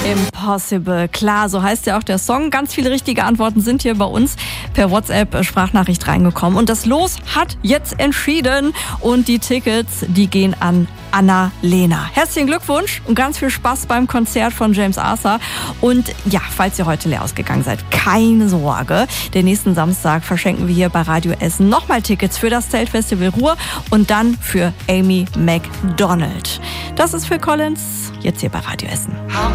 Impossible, klar, so heißt ja auch der Song. Ganz viele richtige Antworten sind hier bei uns per WhatsApp-Sprachnachricht reingekommen. Und das Los hat jetzt entschieden. Und die Tickets, die gehen an Anna-Lena. Herzlichen Glückwunsch und ganz viel Spaß beim Konzert von James Arthur. Und ja, falls ihr heute leer ausgegangen seid, keine Sorge. Den nächsten Samstag verschenken wir hier bei Radio Essen nochmal Tickets für das Zeltfestival Ruhr und dann für Amy Macdonald. Das ist Phil Collins, jetzt hier bei Radio Essen.